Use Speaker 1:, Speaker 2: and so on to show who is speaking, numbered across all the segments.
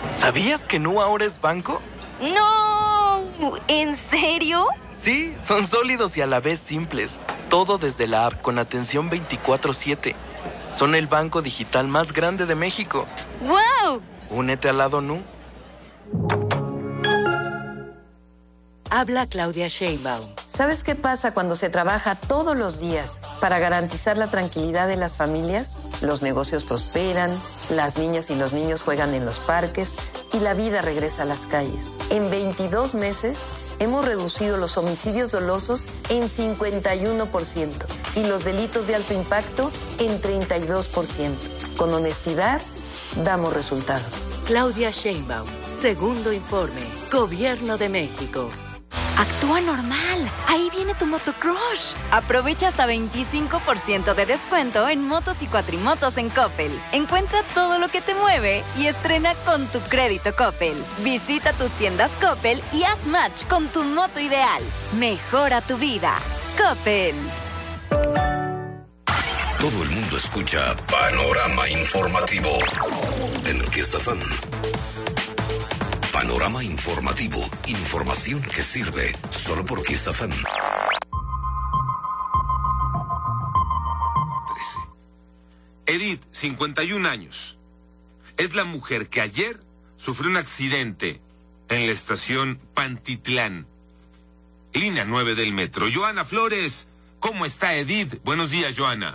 Speaker 1: ¿Sabías que Nu ahora es banco?
Speaker 2: ¡No! ¿En serio?
Speaker 1: Sí, son sólidos y a la vez simples. Todo desde la app con atención 24/7. Son el banco digital más grande de México.
Speaker 2: ¡Wow!
Speaker 1: Únete al lado Nu.
Speaker 3: Habla Claudia Sheinbaum.
Speaker 4: ¿Sabes qué pasa cuando se trabaja todos los días para garantizar la tranquilidad de las familias? Los negocios prosperan, las niñas y los niños juegan en los parques y la vida regresa a las calles. En 22 meses hemos reducido los homicidios dolosos en 51% y los delitos de alto impacto en 32%. Con honestidad, damos resultados.
Speaker 3: Claudia Sheinbaum. Segundo informe. Gobierno de México.
Speaker 2: Actúa normal. Ahí viene tu motocrush. Aprovecha hasta 25% de descuento en motos y cuatrimotos en Coppel. Encuentra todo lo que te mueve y estrena con tu crédito Coppel. Visita tus tiendas Coppel y haz match con tu moto ideal. Mejora tu vida. Coppel.
Speaker 5: Todo el mundo escucha Panorama Informativo en Kiss FM. Panorama Informativo. Información que sirve solo por Kiss FM. 13.
Speaker 6: Edith, 51 años. Es la mujer que ayer sufrió un accidente en la estación Pantitlán, línea 9 del metro. Joana Flores, ¿cómo está Edith? Buenos días, Joana.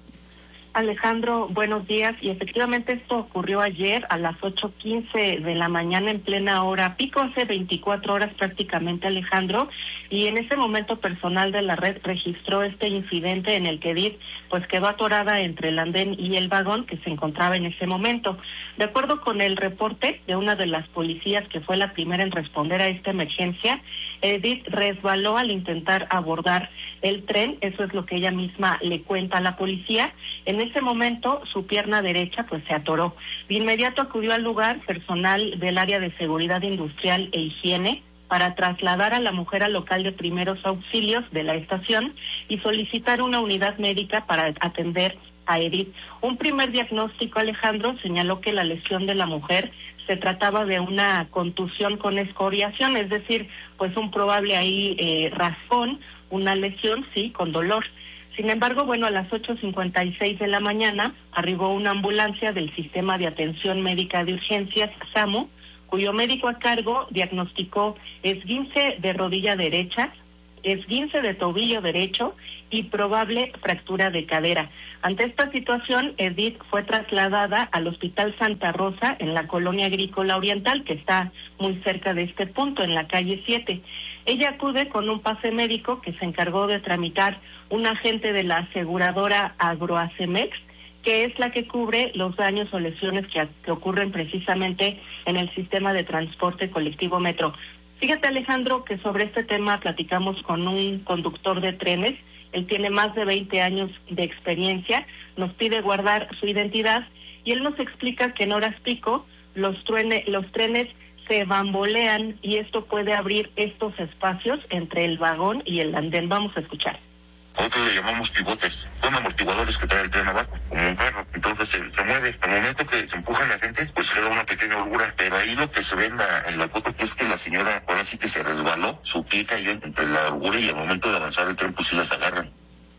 Speaker 7: Alejandro, buenos días. Y efectivamente esto ocurrió ayer a las 8:15 de la mañana en plena hora pico, hace 24 horas prácticamente, Alejandro. Y en ese momento personal de la red registró este incidente en el que Edith pues quedó atorada entre el andén y el vagón que se encontraba en ese momento. De acuerdo con el reporte de una de las policías que fue la primera en responder a esta emergencia, Edith resbaló al intentar abordar el tren. Eso es lo que ella misma le cuenta a la policía. En ese momento su pierna derecha pues se atoró. De inmediato acudió al lugar personal del área de seguridad industrial e higiene para trasladar a la mujer al local de primeros auxilios de la estación y solicitar una unidad médica para atender a Edith. Un primer diagnóstico, Alejandro, señaló que la lesión de la mujer se trataba de una contusión con escoriación, es decir, pues un probable ahí raspón, una lesión, sí, con dolor. Sin embargo, bueno, a las 8:56 de la mañana arribó una ambulancia del Sistema de Atención Médica de Urgencias, SAMU, cuyo médico a cargo diagnosticó esguince de rodilla derecha, esguince de tobillo derecho y probable fractura de cadera. Ante esta situación, Edith fue trasladada al Hospital Santa Rosa en la Colonia Agrícola Oriental, que está muy cerca de este punto, en la calle 7. Ella acude con un pase médico que se encargó de tramitar un agente de la aseguradora Agroacemex, que es la que cubre los daños o lesiones que ocurren precisamente en el sistema de transporte colectivo metro. Fíjate, Alejandro, que sobre este tema platicamos con un conductor de trenes. Él tiene más de 20 años de experiencia, nos pide guardar su identidad y él nos explica que en horas pico los trenes se bambolean y esto puede abrir estos espacios entre el vagón y el andén. Vamos a escuchar.
Speaker 8: Nosotros le llamamos pivotes, son amortiguadores que trae el tren abajo, como un carro, entonces se mueve. Al momento que se empuja la gente, pues queda una pequeña holgura, pero ahí lo que se ve en la foto es que la señora ahora sí que se resbaló, su pie cayó entre la holgura y al momento de avanzar el tren pues sí las agarran.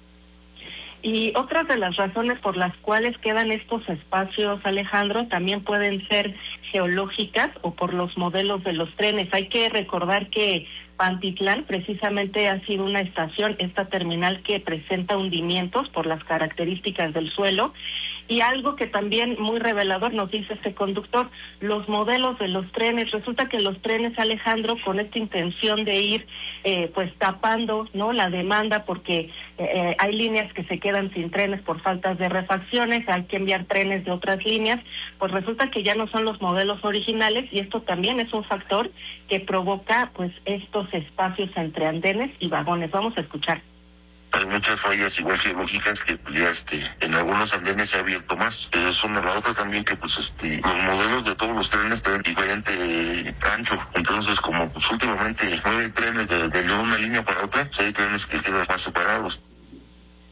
Speaker 7: Y otras de las razones por las cuales quedan estos espacios, Alejandro, también pueden ser geológicas o por los modelos de los trenes. Hay que recordar que Pantitlán precisamente ha sido una estación, esta terminal que presenta hundimientos por las características del suelo. Y algo que también muy revelador nos dice este conductor, los modelos de los trenes. Resulta que los trenes, Alejandro, con esta intención de ir pues tapando, ¿no?, la demanda, porque hay líneas que se quedan sin trenes por faltas de refacciones, hay que enviar trenes de otras líneas, pues resulta que ya no son los modelos originales y esto también es un factor que provoca pues estos espacios entre andenes y vagones. Vamos a escuchar.
Speaker 8: Hay muchas fallas igual geológicas que ya en algunos andenes se ha abierto más. Es una. La otra también que pues los modelos de todos los trenes traen diferente ancho. Entonces como pues últimamente no hay trenes de una línea para otra, pues hay trenes que quedan más separados.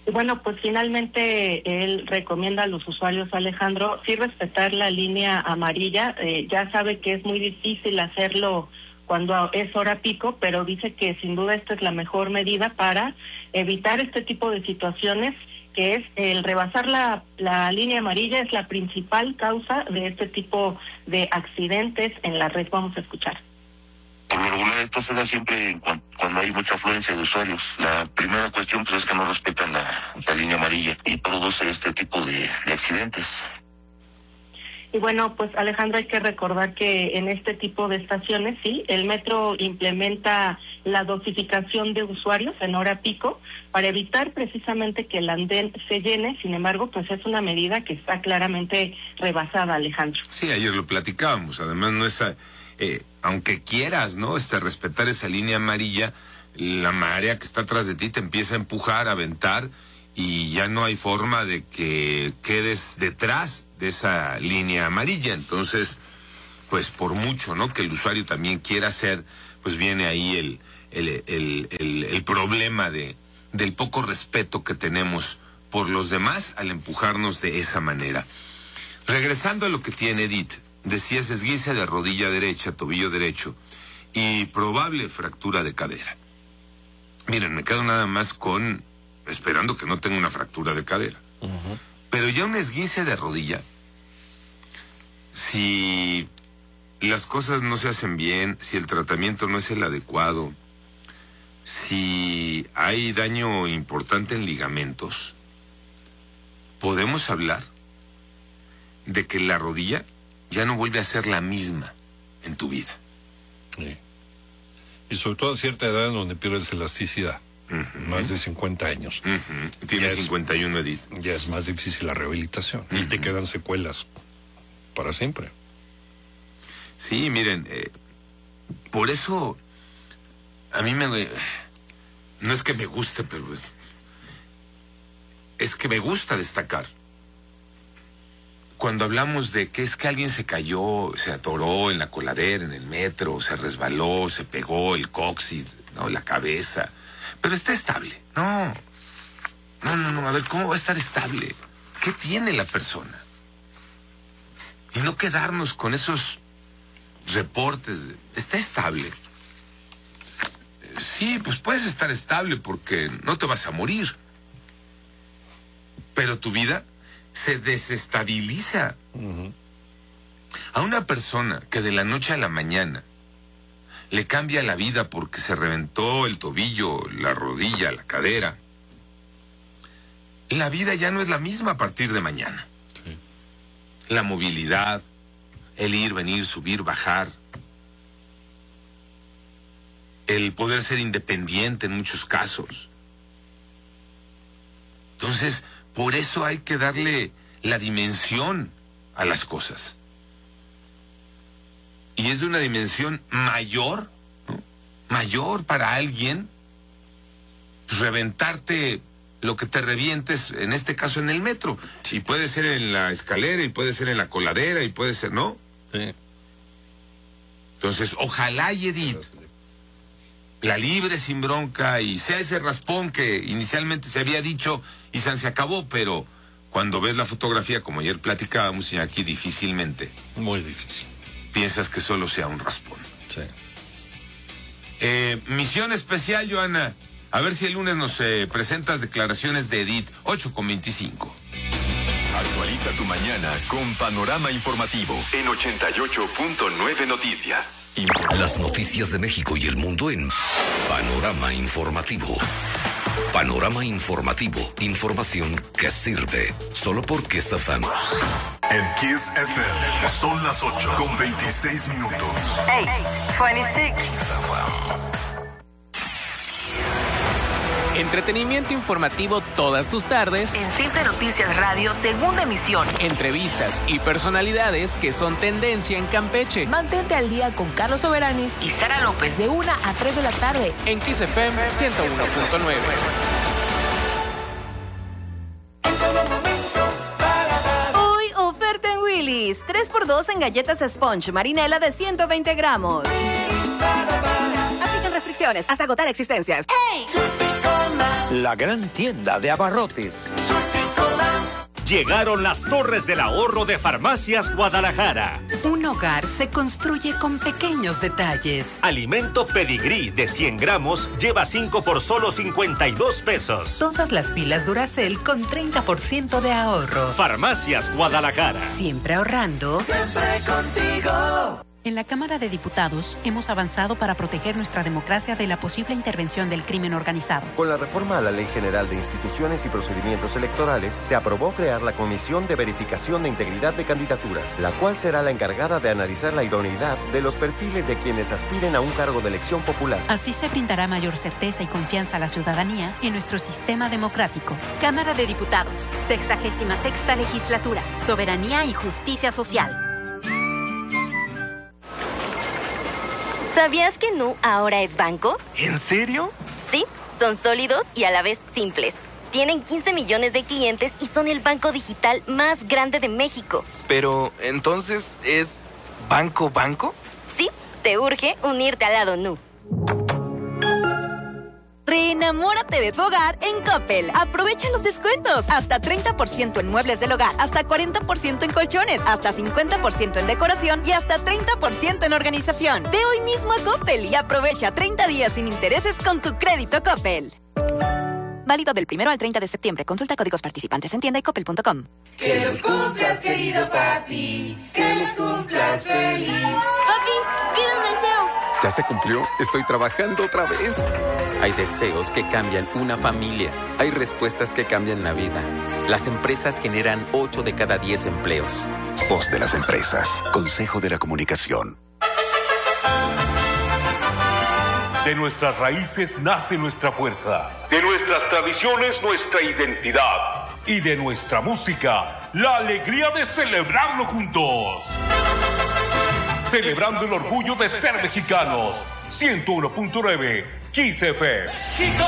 Speaker 7: Bueno, pues finalmente él recomienda a los usuarios, Alejandro, sí respetar la línea amarilla. Ya sabe que es muy difícil hacerlo cuando es hora pico, pero dice que sin duda esta es la mejor medida para evitar este tipo de situaciones, que es el rebasar la línea amarilla, es la principal causa de este tipo de accidentes en la red. Vamos a escuchar.
Speaker 8: Por lo regular esto se da siempre cuando hay mucha afluencia de usuarios. La primera cuestión pues es que no respetan la línea amarilla y produce este tipo de accidentes.
Speaker 7: Y bueno, pues Alejandro, hay que recordar que en este tipo de estaciones, sí, el metro implementa la dosificación de usuarios en hora pico para evitar precisamente que el andén se llene. Sin embargo, pues es una medida que está claramente rebasada, Alejandro.
Speaker 6: Sí, ayer lo platicábamos. Además, no es, aunque quieras, ¿no? Respetar esa línea amarilla, la marea que está atrás de ti te empieza a empujar, a aventar, y ya no hay forma de que quedes detrás de esa línea amarilla. Entonces, pues por mucho, ¿no?, que el usuario también quiera hacer, pues viene ahí el problema del poco respeto que tenemos por los demás al empujarnos de esa manera. Regresando a lo que tiene Edith, decías esguince de rodilla derecha, tobillo derecho y probable fractura de cadera. Miren, me quedo nada más esperando que no tenga una fractura de cadera. Uh-huh. Pero ya un esguince de rodilla, si las cosas no se hacen bien, si el tratamiento no es el adecuado, si hay daño importante en ligamentos, podemos hablar de que la rodilla ya no vuelve a ser la misma en tu vida.
Speaker 9: Sí. Y sobre todo a cierta edad en donde pierdes elasticidad. Uh-huh. Más de 50 años.
Speaker 6: Uh-huh. Tienes 51, Edith.
Speaker 9: Ya es más difícil la rehabilitación. Uh-huh. Y te quedan secuelas para siempre.
Speaker 6: Sí, miren, por eso a mí no es que me guste, pero es que me gusta destacar. Cuando hablamos de que es que alguien se cayó, se atoró en la coladera, en el metro, se resbaló, se pegó el coxis, ¿no?, la cabeza, pero está estable. No, a ver, ¿cómo va a estar estable? ¿Qué tiene la persona? Y no quedarnos con esos reportes. Está estable. Sí, pues puedes estar estable porque no te vas a morir. Pero tu vida se desestabiliza. Uh-huh. A una persona que de la noche a la mañana le cambia la vida porque se reventó el tobillo, la rodilla, la cadera, la vida ya no es la misma a partir de mañana. Sí. La movilidad, el ir, venir, subir, bajar, el poder ser independiente en muchos casos. Entonces, por eso hay que darle la dimensión a las cosas. Y es de una dimensión mayor, ¿no?, mayor para alguien reventarte lo que te revientes, en este caso en el metro. Y puede ser en la escalera, y puede ser en la coladera, y puede ser, ¿no? Sí. Entonces, ojalá, Edith, la libre sin bronca y sea ese raspón que inicialmente se había dicho y se acabó, pero cuando ves la fotografía, como ayer platicábamos, y aquí difícilmente. Muy difícil. Piensas que solo sea un raspón. Sí. Misión especial, Joana. A ver si el lunes nos presentas declaraciones de Edith, 8:25.
Speaker 10: Actualiza tu mañana con Panorama Informativo en 88.9 Noticias.
Speaker 5: Las noticias de México y el mundo en Panorama Informativo. Panorama Informativo. Información que sirve. Solo por Kiss FM.
Speaker 10: En Kiss FM son las 8:26 minutos.
Speaker 2: 8:26.
Speaker 11: Entretenimiento informativo todas tus tardes.
Speaker 12: En Simple Noticias Radio, segunda emisión.
Speaker 11: Entrevistas y personalidades que son tendencia en Campeche.
Speaker 12: Mantente al día con Carlos Soberanis y Sara López de 1 a 3 de la tarde.
Speaker 11: En Kiss FM 101.9.
Speaker 2: Hoy oferta en Willy's. 3x2 en galletas Sponge Marinela de 120 gramos. Aplican restricciones hasta agotar existencias. ¡Hey!
Speaker 13: La gran tienda de abarrotes. Llegaron las torres del ahorro de Farmacias Guadalajara.
Speaker 14: Un hogar se construye con pequeños detalles.
Speaker 13: Alimento Pedigrí de 100 gramos lleva 5 por solo 52 pesos.
Speaker 14: Todas las pilas Duracell con 30% de ahorro.
Speaker 13: Farmacias Guadalajara.
Speaker 14: Siempre ahorrando.
Speaker 15: Siempre contigo.
Speaker 16: En la Cámara de Diputados hemos avanzado para proteger nuestra democracia de la posible intervención del crimen organizado.
Speaker 17: Con la reforma a la Ley General de Instituciones y Procedimientos Electorales, se aprobó crear la Comisión de Verificación de Integridad de Candidaturas, la cual será la encargada de analizar la idoneidad de los perfiles de quienes aspiren a un cargo de elección popular.
Speaker 16: Así se brindará mayor certeza y confianza a la ciudadanía en nuestro sistema democrático.
Speaker 18: Cámara de Diputados, 66ª Legislatura, Soberanía y Justicia Social.
Speaker 19: ¿Sabías que Nu ahora es banco?
Speaker 1: ¿En serio?
Speaker 19: Sí, son sólidos y a la vez simples. Tienen 15 millones de clientes y son el banco digital más grande de México.
Speaker 1: Pero, ¿entonces es banco?
Speaker 19: Sí, te urge unirte al lado Nu.
Speaker 2: Reenamórate de tu hogar en Coppel. Aprovecha los descuentos. Hasta 30% en muebles del hogar, hasta 40% en colchones, hasta 50% en decoración y hasta 30% en organización. Ve hoy mismo a Coppel y aprovecha 30 días sin intereses con tu crédito Coppel. Válido del 1 al 30 de septiembre. Consulta códigos participantes en tienda y coppel.com.
Speaker 15: Que los cumplas, querido papi. Que los cumplas feliz.
Speaker 19: Papi, quiero un deseo.
Speaker 20: ¿Ya se cumplió? Estoy trabajando otra vez. Hay deseos que cambian una familia. Hay respuestas que cambian la vida. Las empresas generan 8 de cada 10 empleos.
Speaker 21: Voz de las empresas. Consejo de la Comunicación.
Speaker 22: De nuestras raíces nace nuestra fuerza. De nuestras tradiciones, nuestra identidad. Y de nuestra música, la alegría de celebrarlo juntos. Celebrando el orgullo de ser mexicanos. 101.9 Kiss FM.